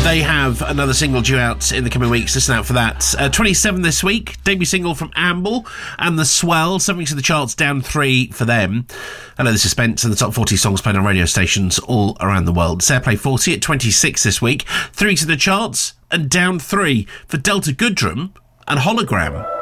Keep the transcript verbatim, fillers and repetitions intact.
They have another single due out in the coming weeks. Listen out for that. Uh, twenty-seven this week, debut single from Amble and The Swell, something to the charts, down three for them. Hello, this is Spence and the top forty songs played on radio stations all around the world. Airplay forty at twenty-six this week, three to the charts and down three for Delta Goodrem and Hologram.